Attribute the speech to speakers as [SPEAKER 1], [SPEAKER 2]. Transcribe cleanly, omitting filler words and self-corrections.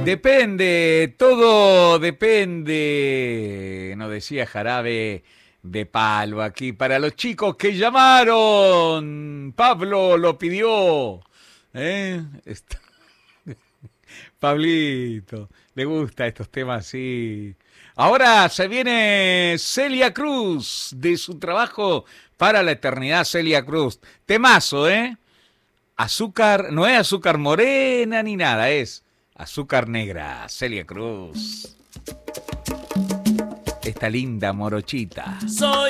[SPEAKER 1] Depende, todo depende, nos decía Jarabe de Palo aquí, para los chicos que llamaron. Pablo lo pidió. ¿Eh? Pablito, le gusta estos temas, sí. Ahora se viene Celia Cruz, de su trabajo para la eternidad, Celia Cruz. Temazo, ¿eh? Azúcar, no es azúcar morena ni nada, es azúcar negra, Celia Cruz. Esta linda morochita.
[SPEAKER 2] Soy